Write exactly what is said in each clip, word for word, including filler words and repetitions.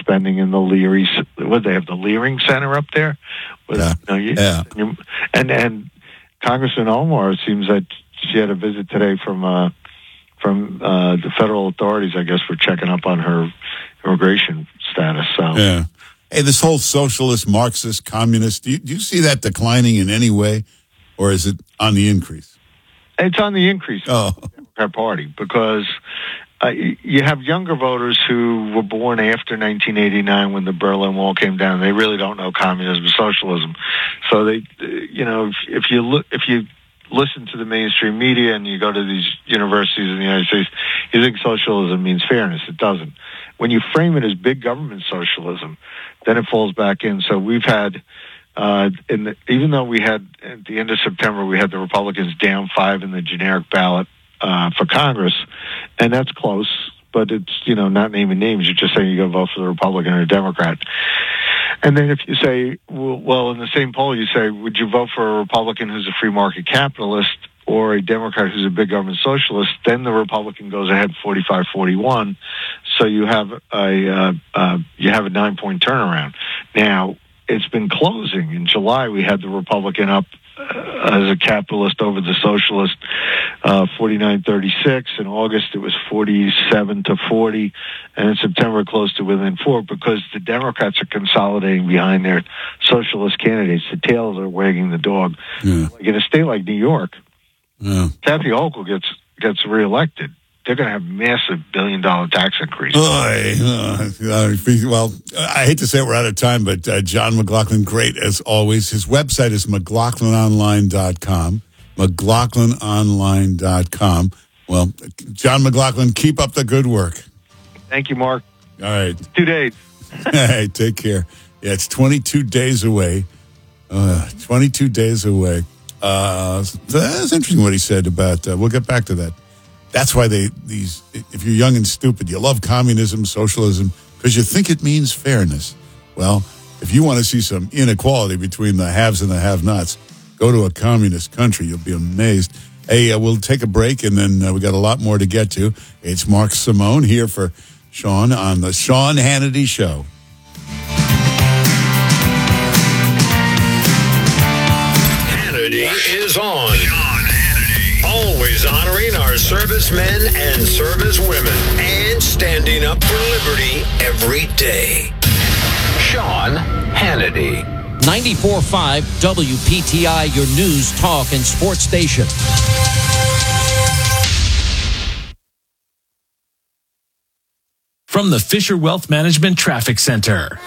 spending in the Leary. What they have the Leering Center up there. With, yeah. You know, you, yeah. You, and and Congressman Omar, it seems that she had a visit today from uh, from uh, the federal authorities. I guess for checking up on her immigration status. So yeah. Hey, this whole socialist, Marxist, communist. Do you, do you see that declining in any way, or is it on the increase? It's on the increase. Oh. In the Democrat Party because. Uh, you have younger voters who were born after nineteen eighty-nine when the Berlin Wall came down. They really don't know communism or socialism. So they, you know, if, if you look, if you listen to the mainstream media and you go to these universities in the United States, you think socialism means fairness. It doesn't. When you frame it as big government socialism, then it falls back in. So we've had, uh, in the, even though we had at the end of September, we had the Republicans down five in the generic ballot. Uh, for Congress, and that's close, but it's, you know, not naming names. You're just saying you go vote for the Republican or Democrat. And then if you say, well, well, in the same poll, you say, would you vote for a Republican who's a free market capitalist or a Democrat who's a big government socialist? Then the Republican goes ahead forty-five forty-one. So you have a, uh, uh, you have a nine point turnaround. Now, it's been closing. In July, we had the Republican up uh, as a capitalist over the socialist, uh, forty-nine thirty-six. In August, it was forty-seven to forty. And in September, it closed to within four because the Democrats are consolidating behind their socialist candidates. The tails are wagging the dog. Yeah. Like in a state like New York, yeah. Kathy Hochul gets, gets reelected. They're going to have massive billion-dollar tax increases. Oh, uh, well, I hate to say it, we're out of time, but uh, John McLaughlin, great as always. His website is McLaughlin Online dot com. McLaughlin Online dot com. Well, John McLaughlin, keep up the good work. Thank you, Mark. All right. Two days. Hey, take care. Yeah, it's twenty-two days away. Uh, twenty-two days away. Uh, that's interesting what he said about, uh, we'll get back to that. That's why they, these, if you're young and stupid, you love communism, socialism, because you think it means fairness. Well, if you want to see some inequality between the haves and the have-nots, go to a communist country. You'll be amazed. Hey, uh, we'll take a break, and then uh, we got a lot more to get to. It's Mark Simone here for Sean on the Sean Hannity Show. Hannity is on. Always honoring our servicemen and servicewomen and standing up for liberty every day. Sean Hannity. ninety-four point five W P T I, your news, talk, and sports station. From the Fisher Wealth Management Traffic Center.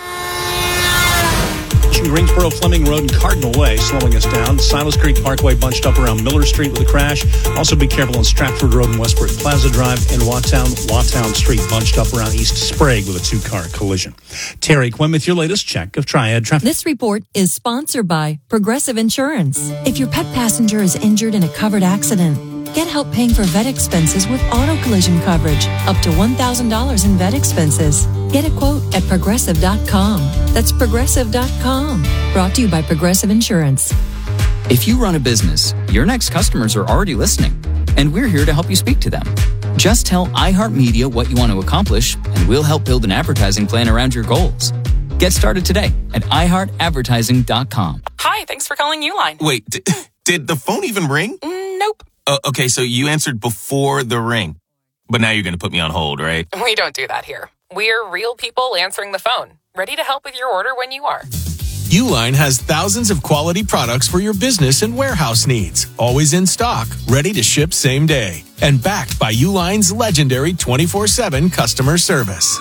Greensboro, Fleming Road, and Cardinal Way slowing us down. Silas Creek Parkway bunched up around Miller Street with a crash. Also be careful on Stratford Road and Westport Plaza Drive. And Watown, Watown Street bunched up around East Sprague with a two-car collision. Terry Quinn with your latest check of Triad traffic. This report is sponsored by Progressive Insurance. If your pet passenger is injured in a covered accident, get help paying for vet expenses with auto collision coverage, up to one thousand dollars in vet expenses. Get a quote at progressive dot com. That's progressive dot com. Brought to you by Progressive Insurance. If you run a business, your next customers are already listening, and we're here to help you speak to them. Just tell iHeartMedia what you want to accomplish, and we'll help build an advertising plan around your goals. Get started today at i heart advertising dot com. Hi, thanks for calling Uline. Wait, did, did the phone even ring? Mm, nope. Uh, okay, so you answered before the ring. But now you're going to put me on hold, right? We don't do that here. We're real people answering the phone, ready to help with your order when you are. Uline has thousands of quality products for your business and warehouse needs. Always in stock, ready to ship same day. And backed by Uline's legendary twenty-four seven customer service.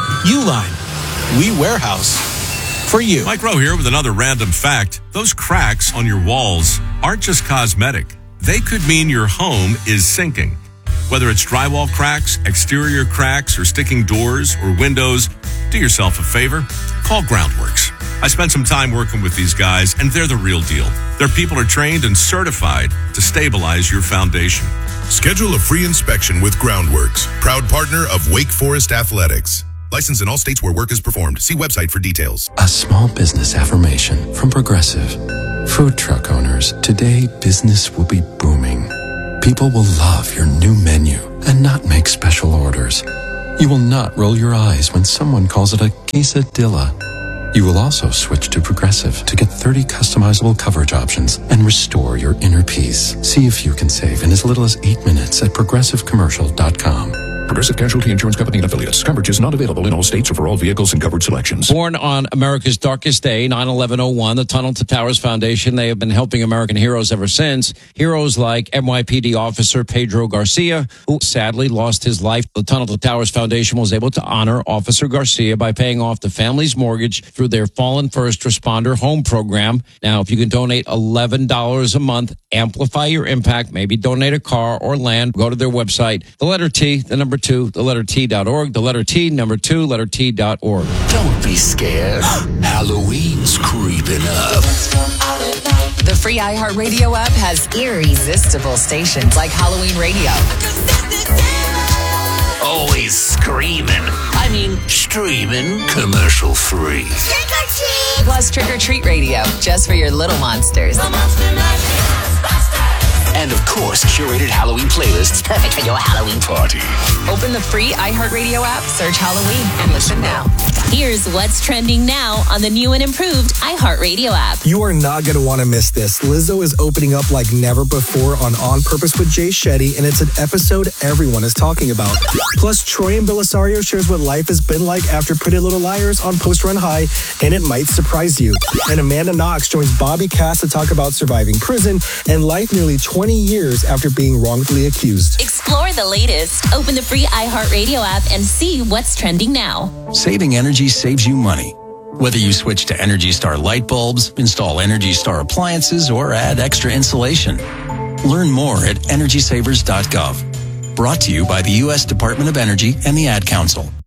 Uline, we warehouse for you. Mike Rowe here with another random fact. Those cracks on your walls aren't just cosmetic. They could mean your home is sinking. Whether it's drywall cracks, exterior cracks, or sticking doors or windows, do yourself a favor. Call Groundworks. I spent some time working with these guys, and they're the real deal. Their people are trained and certified to stabilize your foundation. Schedule a free inspection with Groundworks, proud partner of Wake Forest Athletics. Licensed in all states where work is performed. See website for details. A small business affirmation from Progressive. Food truck owners, today business will be booming. People will love your new menu and not make special orders. You will not roll your eyes when someone calls it a quesadilla. You will also switch to Progressive to get thirty customizable coverage options and restore your inner peace. See if you can save in as little as eight minutes at progressive commercial dot com. Progressive Casualty Insurance Company and Affiliates. Coverage is not available in all states or for all vehicles and covered selections. Born on America's darkest day, nine eleven oh one, the Tunnel to Towers Foundation, they have been helping American heroes ever since. Heroes like N Y P D officer Pedro Garcia, who sadly lost his life. The Tunnel to Towers Foundation was able to honor Officer Garcia by paying off the family's mortgage through their Fallen First Responder Home Program. Now, if you can donate eleven dollars a month, amplify your impact, maybe donate a car or land, go to their website, the letter T, the number two, the letter T dot org, the letter T, number two, letter T dot org. Don't be scared. Halloween's creeping up. The free iHeartRadio app has irresistible stations like Halloween Radio. Always screaming. I mean, streaming commercial free. Plus Trick or Treat Radio, just for your little monsters. And of course, curated Halloween playlists perfect for your Halloween party. Open the free iHeartRadio app, search Halloween, and listen now. Here's what's trending now on the new and improved iHeartRadio app. You are not going to want to miss this. Lizzo is opening up like never before on On Purpose with Jay Shetty, and it's an episode everyone is talking about. Plus, Troy and Belisario shares what life has been like after Pretty Little Liars on Post Run High, and it might surprise you. And Amanda Knox joins Bobby Cass to talk about surviving prison and life nearly twenty years after being wrongfully accused. Explore the latest. Open the free iHeartRadio app and see what's trending now. Saving energy saves you money. Whether you switch to Energy Star light bulbs, install Energy Star appliances, or add extra insulation. Learn more at energy savers dot gov. Brought to you by the U S Department of Energy and the Ad Council.